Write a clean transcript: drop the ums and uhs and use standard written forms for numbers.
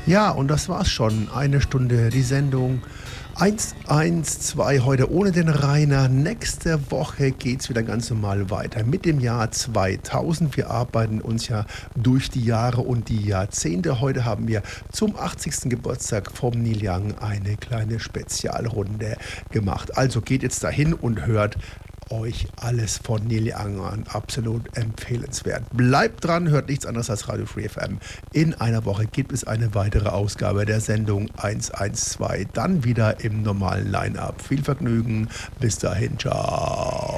Ja, und das war's schon. Eine Stunde die Sendung 112 heute ohne den Rainer. Nächste Woche geht's wieder ganz normal weiter mit dem Jahr 2000. Wir arbeiten uns ja durch die Jahre und die Jahrzehnte. Heute haben wir zum 80. Geburtstag vom Neil Young eine kleine Spezialrunde gemacht. Also geht jetzt dahin und hört euch alles von Neil Young an. Absolut empfehlenswert. Bleibt dran, hört nichts anderes als Radio Free FM. In einer Woche gibt es eine weitere Ausgabe der Sendung 112. Dann wieder im normalen Line-Up. Viel Vergnügen. Bis dahin. Ciao.